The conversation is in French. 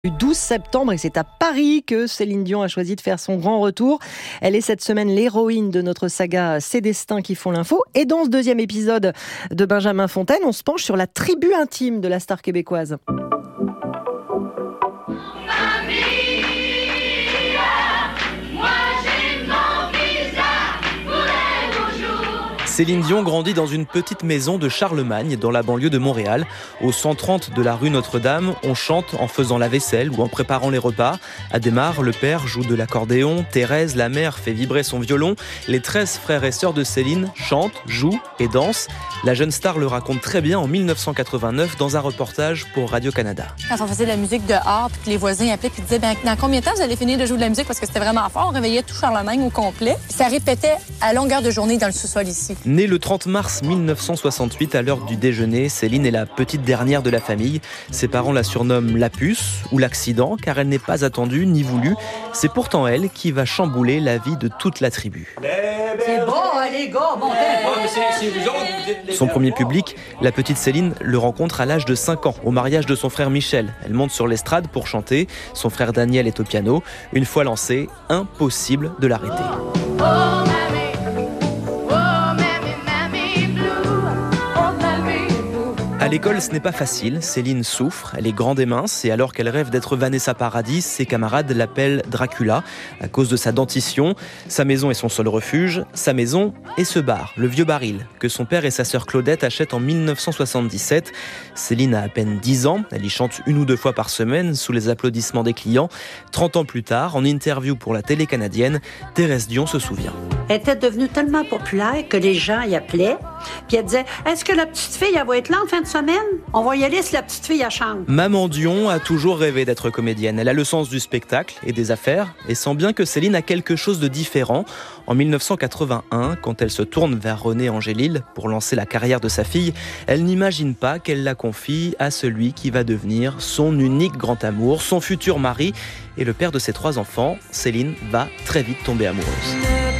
Du 12 septembre et c'est à Paris que Céline Dion a choisi de faire son grand retour. Elle est cette semaine l'héroïne de notre saga Ces destins qui font l'info. Et dans ce deuxième épisode de Benjamin Fontaine, on se penche sur la tribu intime de la star québécoise. Céline Dion grandit dans une petite maison de Charlemagne, dans la banlieue de Montréal. Au 130 de la rue Notre-Dame, on chante en faisant la vaisselle ou en préparant les repas. À Desmares, le père joue de l'accordéon. Thérèse, la mère, fait vibrer son violon. Les 13 frères et sœurs de Céline chantent, jouent et dansent. La jeune star le raconte très bien en 1989 dans un reportage pour Radio-Canada. Quand on faisait de la musique dehors, puis que les voisins appelaient et disaient « Dans combien de temps vous allez finir de jouer de la musique? » Parce que c'était vraiment fort. On réveillait tout Charlemagne au complet. Ça répétait à longueur de journée dans le sous-sol ici. Née le 30 mars 1968 à l'heure du déjeuner, Céline est la petite dernière de la famille. Ses parents la surnomment la puce ou l'accident car elle n'est pas attendue ni voulue. C'est pourtant elle qui va chambouler la vie de toute la tribu. C'est bon, les gars, bon Son premier public, la petite Céline, le rencontre à l'âge de 5 ans, au mariage de son frère Michel. Elle monte sur l'estrade pour chanter. Son frère Daniel est au piano. Une fois lancé, impossible de l'arrêter. À l'école, ce n'est pas facile. Céline souffre, elle est grande et mince, et alors qu'elle rêve d'être Vanessa Paradis, ses camarades l'appellent Dracula à cause de sa dentition. Sa maison est son seul refuge, sa maison et ce bar, le Vieux Baril, que son père et sa sœur Claudette achètent en 1977. Céline a à peine 10 ans, elle y chante 1 ou 2 fois par semaine sous les applaudissements des clients. 30 ans plus tard, en interview pour la télé canadienne, Thérèse Dion se souvient. Elle était devenue tellement populaire que les gens y appelaient. Puis elle disait, est-ce que la petite fille, elle va être là en fin de semaine? On va y aller si la petite fille, elle chante. Maman Dion a toujours rêvé d'être comédienne. Elle a le sens du spectacle et des affaires et sent bien que Céline a quelque chose de différent. En 1981, quand elle se tourne vers René Angélil pour lancer la carrière de sa fille, elle n'imagine pas qu'elle la confie à celui qui va devenir son unique grand amour, son futur mari et le père de ses 3 enfants. Céline va très vite tomber amoureuse.